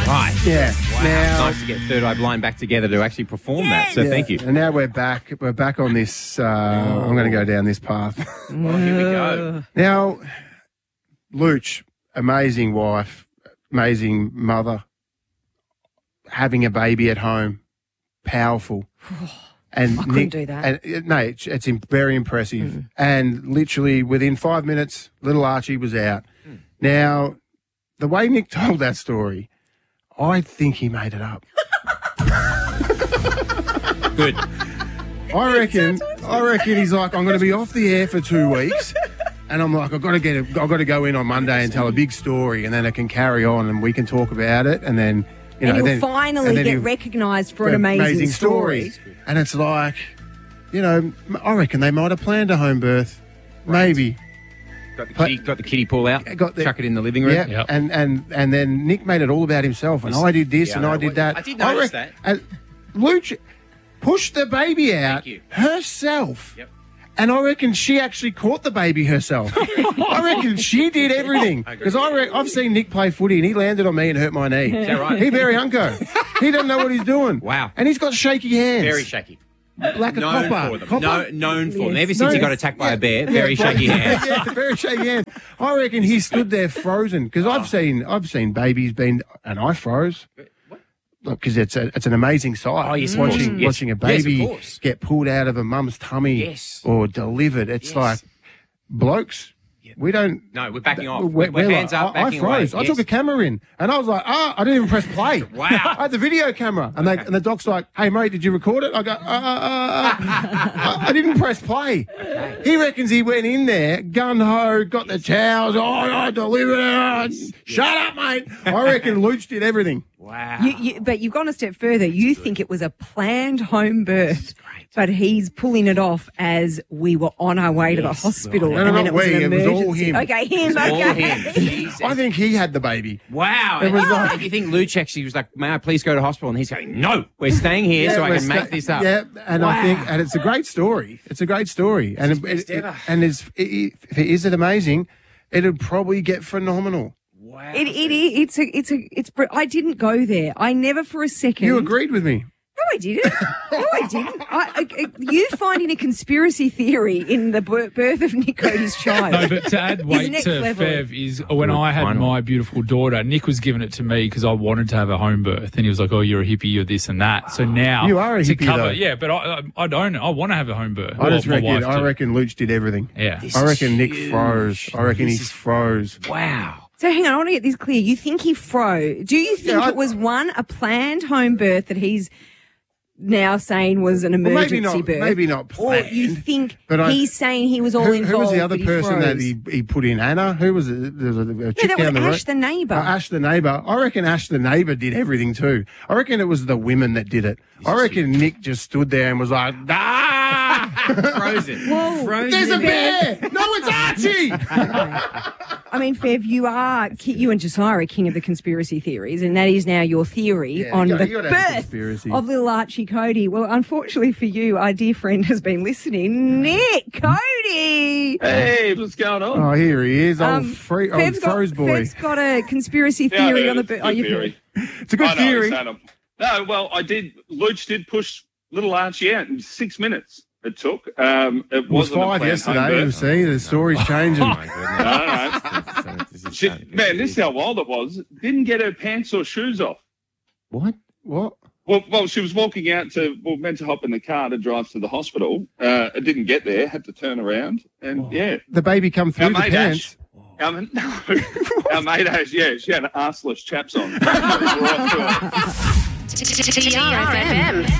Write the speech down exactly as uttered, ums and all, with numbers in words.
Right. Yeah. Wow. Now, Nice to get Third Eye Blind back together to actually perform that. So yeah. thank you. And now we're back. We're back on this. Uh, I'm going to go down this path. Well, here we go. Now, Luch, amazing wife, amazing mother, having a baby at home, powerful. And I couldn't Nick, do that. And, uh, no, it's, it's im- very impressive. Mm. And literally within five minutes, little Archie was out. Mm. Now, the way Nick told that story, I think he made it up. Good. I reckon. I reckon he's like, I'm going to be off the air for two weeks, and I'm like, I've got to get, a, I've got to go in on Monday and tell a big story, and then it can carry on, and we can talk about it, and then you and know, you'll then, finally and then get he'll- recognised for an amazing, amazing story. story. And it's like, you know, I reckon they might have planned a home birth, maybe. Got the kitty, got the kiddie pool out. Got the- chuck it in the living room. Yeah, Yep. and, and and then Nick made it all about himself, and I did this Yeah, and I I know. did that. I did notice reckon- And Luch pushed the baby out you. herself. Yep. And I reckon she actually caught the baby herself. I reckon she did everything. I agree. Because I re- I've seen Nick play footy and he landed on me and hurt my knee. Is that right? He very unco. He doesn't know what he's doing. Wow. And he's got shaky hands. Very shaky. Like a known copper. for them. Copper? No, known for them. Yes. Ever since he No. got attacked by Yeah. a bear, Yeah, very right. shaky hands. Yeah, very shaky hands. I reckon he stood there frozen because Oh. I've seen I've seen babies been and I froze. Look, because it's a it's an amazing sight. Oh, yes, of watching course. Yes. watching a Yes, of baby course. get pulled out of a mum's tummy Yes. or delivered. It's Yes. like blokes. We don't. No, we're backing off. We're, We're, we're hands like- up, I, I backing froze. away. I took a camera in, and I was like, "Ah!" I didn't even press play. Wow. I had the video camera, and they and the doc's like, "Hey, mate, did you record it?" I go, "Uh, uh, uh, uh." I, I didn't press play." He reckons he went in there, gun ho, got the towels. Oh, I delivered it. Shut up, mate. I reckon Luch did everything. Wow. You, you, but you've gone a step further. You think it was a planned home birth, but he's pulling it off as we were on our way to the hospital, No, no, and then not it was we, an it was all emergency. him. Okay, him. It's all Okay. him. Jesus. I think he had the baby. Wow. It was And like- you think Luch actually was like, may I please go to hospital? And he's going, no, we're staying here so I we're can make sta- this up. Yeah, and I Wow. think, and it's a great story. It's a great story, and his it, best it- ever. and it's, it, if it is it amazing, it'd probably get phenomenal. Wow. It, it, it's a, it's a, it's. br- I didn't go there. I never for a second. You agreed with me. No, I didn't. No, I didn't. I, I, you finding a conspiracy theory in the bir- birth of Nick Cody's child. No, but to add weight next to level. Fev is when Good I had final. my beautiful daughter, Nick was giving it to me because I wanted to have a home birth, and he was like, "Oh, you're a hippie, you're this and that." So now You are a to hippie, cover, though. yeah, but I, I, I don't. I want to have a home birth. I just Well, my reckon. wife I too. reckon Luch did everything. Yeah. I reckon Nick huge. froze. I reckon he This is- froze. Wow. So hang on, I want to get this clear. You think he froze? Do you think Yeah, I- it was one a planned home birth that he's now saying was an Well, emergency maybe not. birth? Maybe not Or you planned, think but I- he's saying he was all Who, involved? who was the other but he person that froze? he, he put in? Anna? Who was it? There was a, a chick No, that was down the Ash road. the neighbour. Uh, Ash the neighbour. I reckon Ash the neighbour did everything too. I reckon it was the women that did it. I reckon Nick just stood there and was like, ah! Frozen. Whoa. Frozen. There's a bear! No, it's Archie! I mean, Fev, you are ki- you and Josiah are king of the conspiracy theories, and that is now your theory Yeah, on you gotta- the you gotta have a birth conspiracy. of little Archie Cody. Well, unfortunately for you, our dear friend has been listening, Nick Cody. Hey, what's going on? Oh, here he is, old, Um, free, old Fev's got, froze boy. Fev's got a conspiracy Yeah, I theory heard on the it's birth. a good theory. It's a good I know, theory. it's Adam. No, well, I did. Luch did push little Archie out in six minutes. It took. Um, it It was wasn't a five planned yesterday. home You birth. see, the story's changing. Oh, my goodness. No, no. This is- She, man, this is how wild it was. Didn't get her pants or shoes off. What? What? Well, well, she was walking out to, well, meant to hop in the car to drive to the hospital. Uh, it didn't get there. Had to turn around, and yeah, The baby come through Our the mate pants. Ash, our, no, our mate Ash, yeah, she had arseless chaps on. Right to her. T R F M.